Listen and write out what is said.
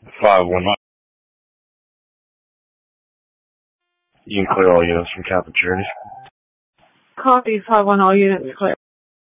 5-1. You can clear all units from Cap and Charity. Copy 5-1, all units clear.